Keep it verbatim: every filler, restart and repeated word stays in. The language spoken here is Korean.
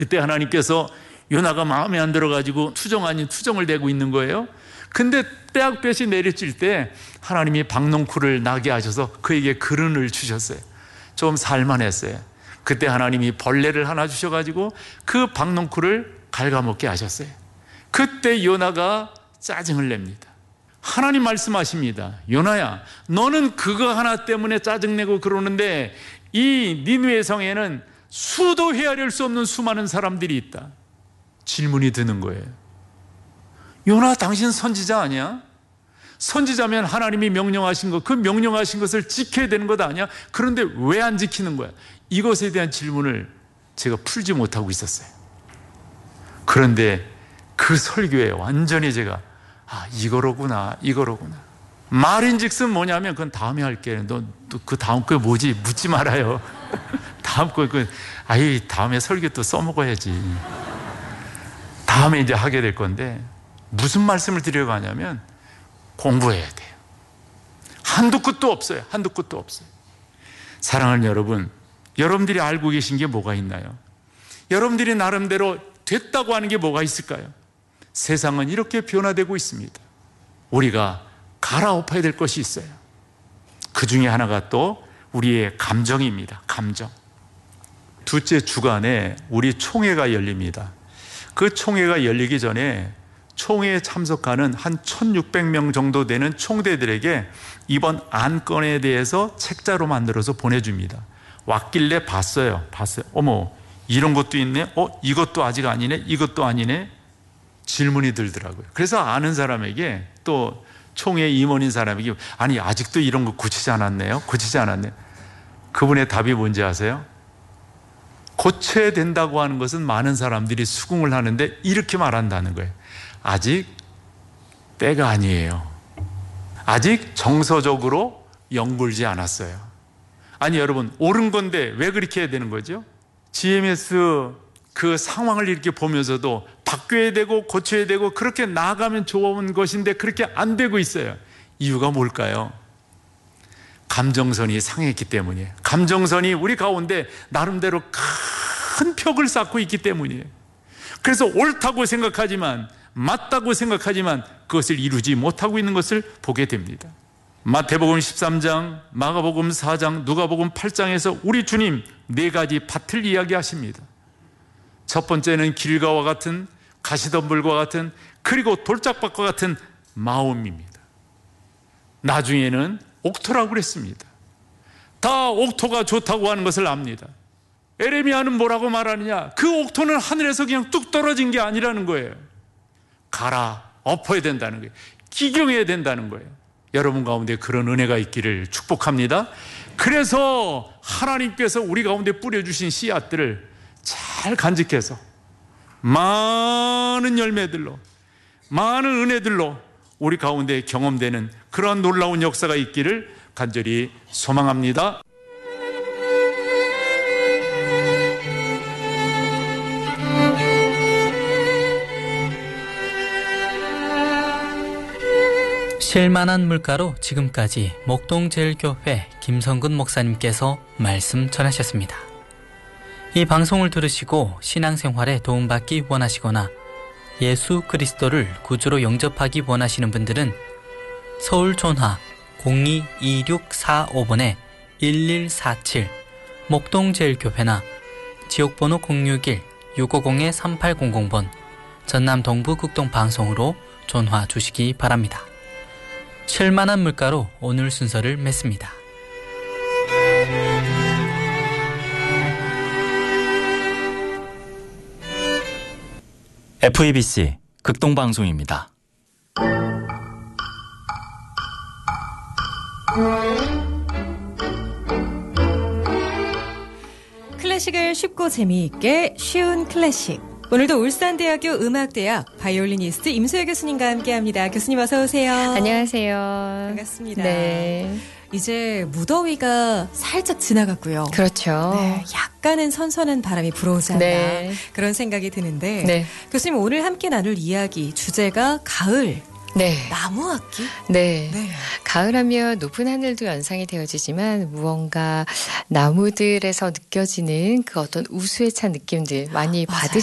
그때 하나님께서 요나가 마음에 안 들어가지고 투정 아닌 투정을 대고 있는 거예요. 근데 떼약볕이 내리칠 때 하나님이 박농쿨을 나게 하셔서 그에게 그른을 주셨어요. 좀 살만했어요. 그때 하나님이 벌레를 하나 주셔가지고 그 박농쿨을 갉아먹게 하셨어요. 그때 요나가 짜증을 냅니다. 하나님 말씀하십니다. 요나야, 너는 그거 하나 때문에 짜증내고 그러는데 이 니느웨 성에는 수도 헤아릴 수 없는 수많은 사람들이 있다. 질문이 드는 거예요. 요나, 당신 선지자 아니야? 선지자면 하나님이 명령하신 것, 그 명령하신 것을 지켜야 되는 것 아니야? 그런데 왜 안 지키는 거야? 이것에 대한 질문을 제가 풀지 못하고 있었어요. 그런데 그 설교에 완전히 제가 아, 이거로구나, 이거로구나. 말인즉슨 뭐냐면 그건 다음에 할게. 너 그 다음 거에 뭐지? 묻지 말아요. 다음 거에 그 아이 다음에 설교 또 써먹어야지. 다음에 이제 하게 될 건데 무슨 말씀을 드리려고 하냐면 공부해야 돼요. 한두 끝도 없어요. 한두 끝도 없어요. 사랑하는 여러분, 여러분들이 알고 계신 게 뭐가 있나요? 여러분들이 나름대로 됐다고 하는 게 뭐가 있을까요? 세상은 이렇게 변화되고 있습니다. 우리가 갈아엎어야 될 것이 있어요. 그 중에 하나가 또 우리의 감정입니다. 감정. 둘째 주간에 우리 총회가 열립니다. 그 총회가 열리기 전에 총회에 참석하는 한 천육백 명 정도 되는 총대들에게 이번 안건에 대해서 책자로 만들어서 보내줍니다. 왔길래 봤어요. 봤어요. 어머, 이런 것도 있네. 어, 이것도 아직 아니네. 이것도 아니네. 질문이 들더라고요. 그래서 아는 사람에게, 또 총회 임원인 사람에게, 아니 아직도 이런 거 고치지 않았네요. 고치지 않았네요. 그분의 답이 뭔지 아세요? 고쳐야 된다고 하는 것은 많은 사람들이 수긍을 하는데 이렇게 말한다는 거예요. 아직 때가 아니에요. 아직 정서적으로 영불지 않았어요. 아니 여러분, 옳은 건데 왜 그렇게 해야 되는 거죠? 지엠에스 그 상황을 이렇게 보면서도 바뀌어야 되고 고쳐야 되고 그렇게 나아가면 좋은 것인데 그렇게 안 되고 있어요. 이유가 뭘까요? 감정선이 상했기 때문이에요. 감정선이 우리 가운데 나름대로 큰 벽을 쌓고 있기 때문이에요. 그래서 옳다고 생각하지만, 맞다고 생각하지만 그것을 이루지 못하고 있는 것을 보게 됩니다. 마태복음 십삼 장, 마가복음 사 장, 누가복음 팔 장에서 우리 주님 네 가지 밭을 이야기하십니다. 첫 번째는 길가와 같은, 가시덤불과 같은, 그리고 돌짝밭과 같은 마음입니다. 나중에는 옥토라고 그랬습니다. 다 옥토가 좋다고 하는 것을 압니다. 에레미야는 뭐라고 말하느냐? 그 옥토는 하늘에서 그냥 뚝 떨어진 게 아니라는 거예요. 갈아 엎어야 된다는 거예요. 기경해야 된다는 거예요. 여러분 가운데 그런 은혜가 있기를 축복합니다. 그래서 하나님께서 우리 가운데 뿌려주신 씨앗들을 잘 간직해서 많은 열매들로, 많은 은혜들로 우리 가운데 경험되는 그런 놀라운 역사가 있기를 간절히 소망합니다. 쉴만한 물가로 지금까지 목동제일교회 김성근 목사님께서 말씀 전하셨습니다. 이 방송을 들으시고 신앙생활에 도움받기 원하시거나 예수 그리스도를 구주로 영접하기 원하시는 분들은 서울 전화 공이 이육사오 번에 일일사칠 목동제일교회나 지역번호 공육일 육오공 삼팔공공 번 전남 동부 극동방송으로 전화 주시기 바랍니다. 쉴만한 물가로 오늘 순서를 맺습니다. 에프이비씨 극동방송입니다. 클래식을 쉽고 재미있게 쉬운 클래식. 오늘도 울산대학교 음악대학 바이올리니스트 임소혜 교수님과 함께합니다. 교수님 어서 오세요. 안녕하세요. 반갑습니다. 네. 이제 무더위가 살짝 지나갔고요. 그렇죠. 네, 약간은 선선한 바람이 불어오지 않나 네. 그런 생각이 드는데 네. 교수님 오늘 함께 나눌 이야기 주제가 가을, 네. 나무 악기? 네. 네. 가을하면 높은 하늘도 연상이 되어지지만 무언가 나무들에서 느껴지는 그 어떤 우수에 찬 느낌들 많이 맞아요. 받으